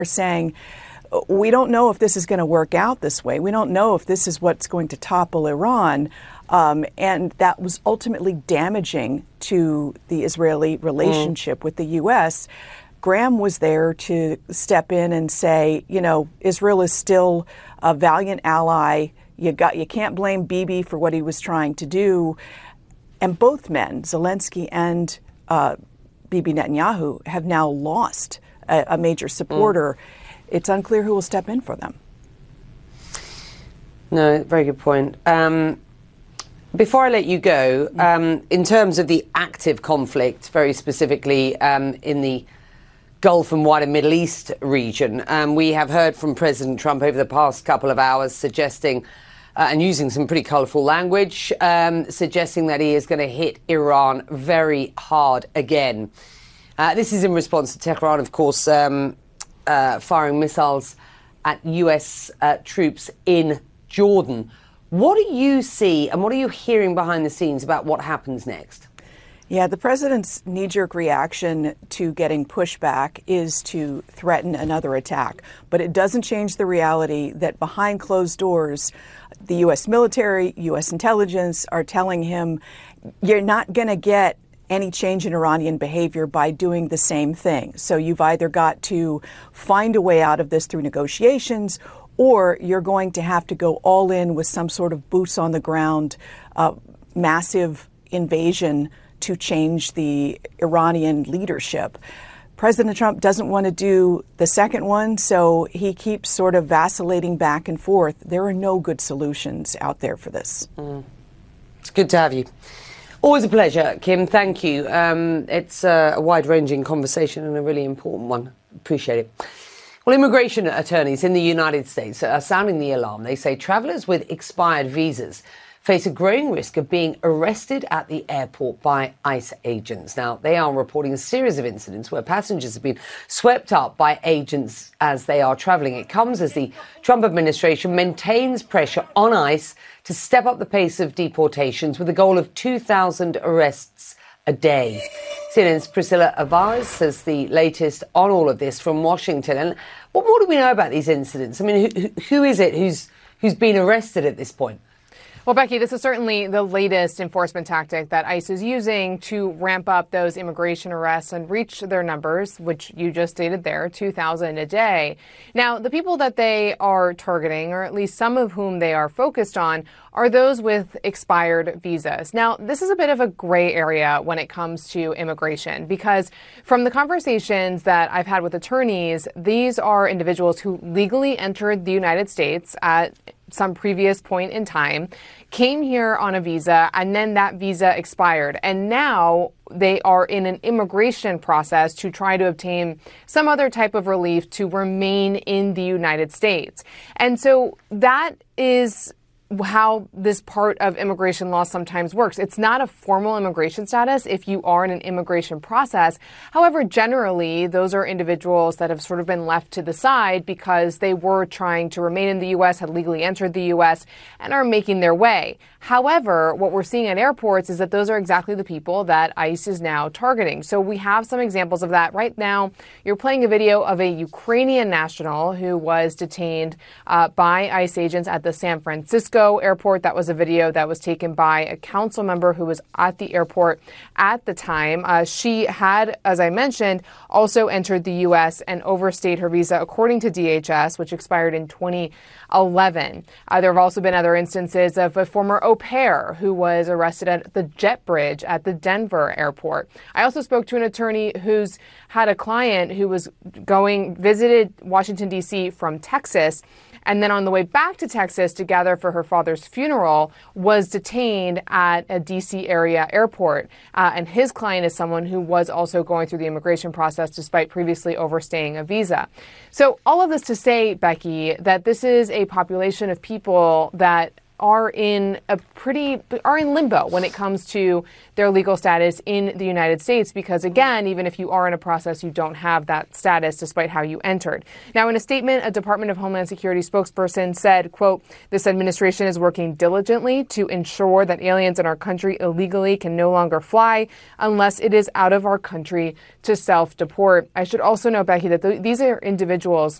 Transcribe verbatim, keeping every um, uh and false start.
saying, we don't know if this is going to work out this way. We don't know if this is what's going to topple Iran. Um, and that was ultimately damaging to the Israeli relationship mm. with the U S. Graham was there to step in and say, you know, Israel is still a valiant ally. You got, you can't blame Bibi for what he was trying to do. And both men, Zelensky and uh, Bibi Netanyahu, have now lost a, a major supporter. Mm. It's unclear who will step in for them. No, very good point. Um, before I let you go, um, in terms of the active conflict, very specifically um, in the Gulf and wider Middle East region, um, we have heard from President Trump over the past couple of hours suggesting, uh, and using some pretty colourful language, um, suggesting that he is going to hit Iran very hard again. Uh, this is in response to Tehran, of course, um, Uh, firing missiles at U S uh, troops in Jordan. What do you see and what are you hearing behind the scenes about what happens next? Yeah, the president's knee-jerk reaction to getting pushback is to threaten another attack. But it doesn't change the reality that behind closed doors, the U S military, U S intelligence are telling him, you're not going to get any change in Iranian behavior by doing the same thing. So you've either got to find a way out of this through negotiations, or you're going to have to go all in with some sort of boots on the ground, uh, massive invasion to change the Iranian leadership. President Trump doesn't want to do the second one, so he keeps sort of vacillating back and forth. There are no good solutions out there for this. Mm. It's good to have you. Always a pleasure, Kim. Thank you. Um, it's a, a wide-ranging conversation and a really important one. Appreciate it. Well, immigration attorneys in the United States are sounding the alarm. They say travellers with expired visas face a growing risk of being arrested at the airport by ICE agents. Now, they are reporting a series of incidents where passengers have been swept up by agents as they are travelling. It comes as the Trump administration maintains pressure on ICE to step up the pace of deportations with a goal of two thousand arrests a day. C N N's Priscilla Alvarez has the latest on all of this from Washington. And what more do we know about these incidents? I mean, who, who is it who's who's been arrested at this point? Well, Becky, this is certainly the latest enforcement tactic that ICE is using to ramp up those immigration arrests and reach their numbers, which you just stated there, two thousand a day. Now, the people that they are targeting, or at least some of whom they are focused on, are those with expired visas. Now, this is a bit of a gray area when it comes to immigration, because from the conversations that I've had with attorneys, these are individuals who legally entered the United States at some previous point in time, came here on a visa, and then that visa expired. And now they are in an immigration process to try to obtain some other type of relief to remain in the United States. And so that is how this part of immigration law sometimes works. It's not a formal immigration status if you are in an immigration process. However, generally, those are individuals that have sort of been left to the side because they were trying to remain in the U S, had legally entered the U S, and are making their way. However, what we're seeing at airports is that those are exactly the people that ICE is now targeting. So we have some examples of that. Right now, you're playing a video of a Ukrainian national who was detained uh, by ICE agents at the San Francisco airport. That was a video that was taken by a council member who was at the airport at the time. Uh, she had, as I mentioned, also entered the U S and overstayed her visa according to D H S, which expired in twenty eleven. Uh, there have also been other instances of a former au pair who was arrested at the jet bridge at the Denver airport. I also spoke to an attorney who's had a client who was going, visited Washington, D C from Texas, and then on the way back to Texas to gather for her father's funeral was detained at a D C area airport. Uh, and his client is someone who was also going through the immigration process despite previously overstaying a visa. So all of this to say, Becky, that this is a population of people that are in a pretty are in limbo when it comes to their legal status in the United States, because again, even if you are in a process, you don't have that status despite how you entered. Now, in a statement, a Department of Homeland Security spokesperson said, quote, "This administration is working diligently to ensure that aliens in our country illegally can no longer fly unless it is out of our country to self-deport." I should also note, Becky, that th- these are individuals